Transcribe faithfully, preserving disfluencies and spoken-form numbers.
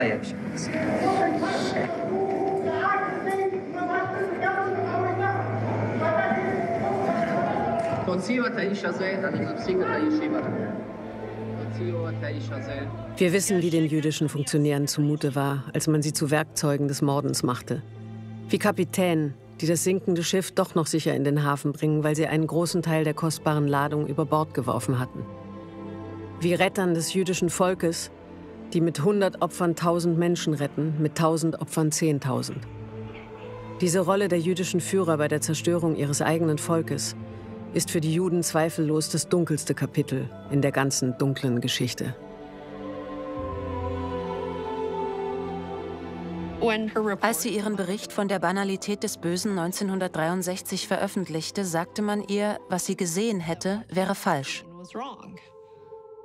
Wir wissen, wie den jüdischen Funktionären zumute war, als man sie zu Werkzeugen des Mordens machte. Wie Kapitänen, die das sinkende Schiff doch noch sicher in den Hafen bringen, weil sie einen großen Teil der kostbaren Ladung über Bord geworfen hatten. Wie Rettern des jüdischen Volkes, die mit hundert Opfern tausend Menschen retten, mit tausend Opfern zehntausend. Diese Rolle der jüdischen Führer bei der Zerstörung ihres eigenen Volkes ist für die Juden zweifellos das dunkelste Kapitel in der ganzen dunklen Geschichte. Als sie ihren Bericht von der Banalität des Bösen neunzehnhundertdreiundsechzig veröffentlichte, sagte man ihr, was sie gesehen hätte, wäre falsch.